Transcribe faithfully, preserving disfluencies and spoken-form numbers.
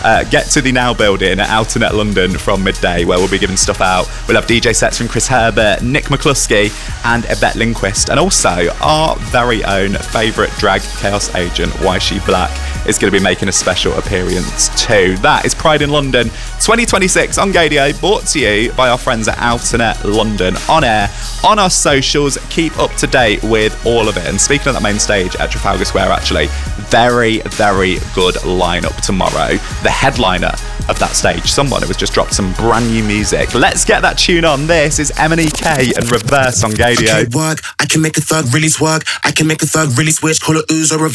uh, get to the Now Building at Outernet London from midday, where we'll be giving stuff out. We'll have D J sets from Chris Herbert, Nick McCluskey and Yvette Lindquist, and also our very own favourite drag chaos agent, Why She Black, is going to be making a special appearance too. That is Pride in London twenty twenty-six on Gaydio, brought to you by our friends at Outernet London, on air, on our socials. Keep up to date with all of it. And speaking of that main stage at Trafalgar Square, actually, very, very good lineup tomorrow. The headliner of that stage, someone who has just dropped some brand new music. Let's get that tune on. This is M N E K and Reverse on Gaydio. I can work, I can make a thug really twerk, I can make a thug really switch, call it ooze or reverse.